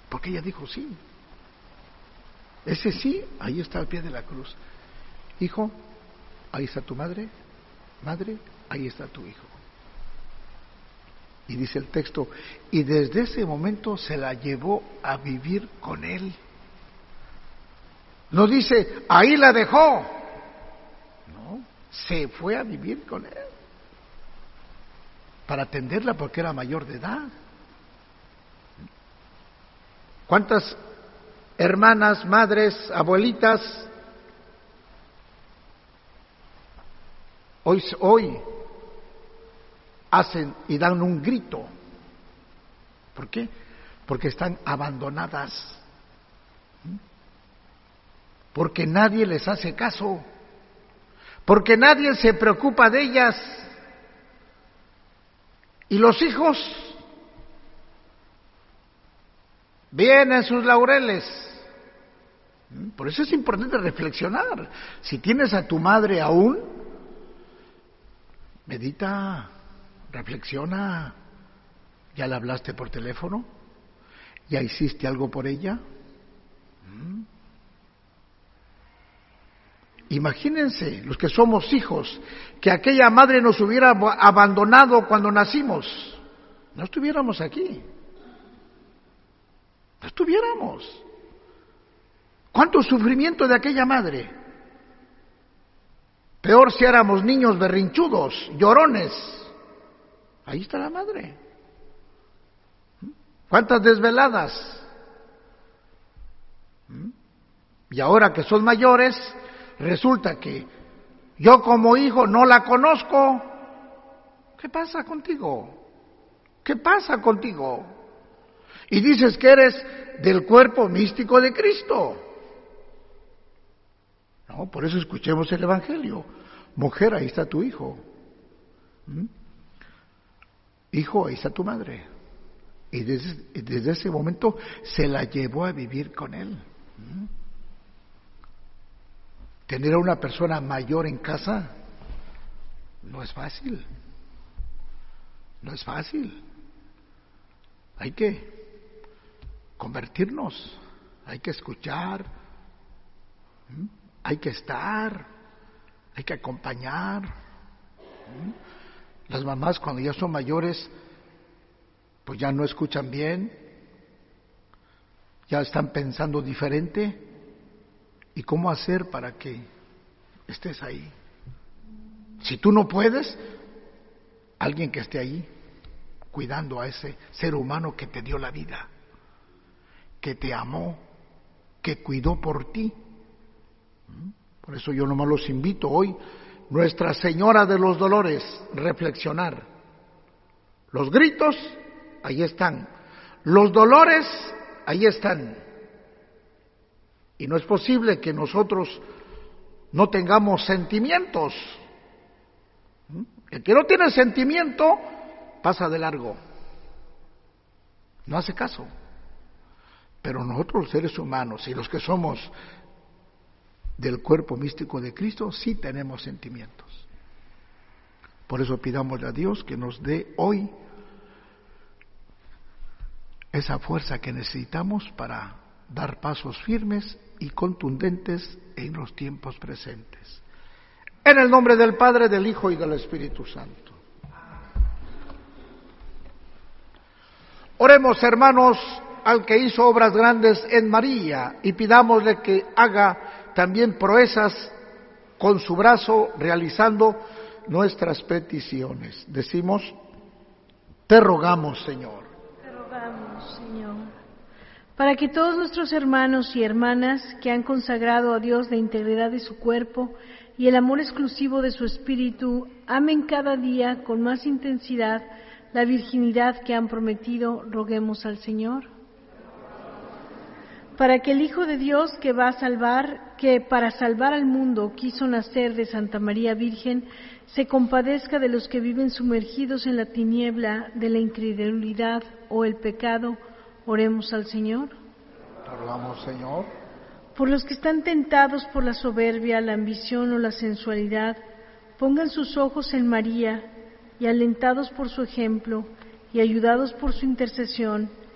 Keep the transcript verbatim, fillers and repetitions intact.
Porque ella dijo sí. Ese sí, ahí está al pie de la cruz. Hijo, ahí está tu madre. Madre, ahí está tu hijo. Y dice el texto, y desde ese momento se la llevó a vivir con él. No dice, ahí la dejó. No, se fue a vivir con él. Para atenderla porque era mayor de edad. ¿Cuántas hermanas, madres, abuelitas hoy, hoy hacen y dan un grito? ¿Por qué? Porque están abandonadas. Porque nadie les hace caso. Porque nadie se preocupa de ellas. Y los hijos vienen sus laureles. Por eso es importante reflexionar. Si tienes a tu madre aún, medita, reflexiona. ¿Ya le hablaste por teléfono? ¿Ya hiciste algo por ella? ¿Mm? Imagínense, los que somos hijos, que aquella madre nos hubiera abandonado cuando nacimos. No estuviéramos aquí. No estuviéramos. ¿Cuánto sufrimiento de aquella madre? Peor si éramos niños berrinchudos, llorones. Ahí está la madre. ¿Cuántas desveladas? Y ahora que son mayores, resulta que yo como hijo no la conozco. ¿Qué pasa contigo? ¿Qué pasa contigo? Y dices que eres del cuerpo místico de Cristo. No, por eso escuchemos el Evangelio. Mujer, ahí está tu hijo. ¿Mm? Hijo, ahí está tu madre. Y desde, desde ese momento se la llevó a vivir con él. ¿Mm? Tener a una persona mayor en casa no es fácil. No es fácil. Hay que convertirnos, hay que escuchar, ¿Mm? hay que estar, hay que acompañar. ¿Mm? Las mamás cuando ya son mayores, pues ya no escuchan bien, ya están pensando diferente. ¿Y cómo hacer para que estés ahí? Si tú no puedes, alguien que esté ahí cuidando a ese ser humano que te dio la vida, que te amó, que cuidó por ti. Por eso yo nomás los invito hoy, Nuestra Señora de los Dolores, reflexionar. Los gritos, ahí están. Los dolores, ahí están. Y no es posible que nosotros no tengamos sentimientos. El que no tiene sentimiento pasa de largo. No hace caso. Pero nosotros los seres humanos y los que somos del cuerpo místico de Cristo sí tenemos sentimientos. Por eso pidámosle a Dios que nos dé hoy esa fuerza que necesitamos para dar pasos firmes y contundentes en los tiempos presentes. En el nombre del Padre, del Hijo y del Espíritu Santo. Oremos, hermanos, al que hizo obras grandes en María y pidámosle que haga también proezas con su brazo realizando nuestras peticiones. Decimos, te rogamos, Señor. Te rogamos, Señor, para que todos nuestros hermanos y hermanas que han consagrado a Dios la integridad de su cuerpo y el amor exclusivo de su espíritu, amen cada día con más intensidad la virginidad que han prometido, roguemos al Señor. Para que el Hijo de Dios que va a salvar, que para salvar al mundo quiso nacer de Santa María Virgen, se compadezca de los que viven sumergidos en la tiniebla de la incredulidad o el pecado, oremos al Señor. Te rogamos, Señor. Por los que están tentados por la soberbia, la ambición o la sensualidad, pongan sus ojos en María y alentados por su ejemplo y ayudados por su intercesión,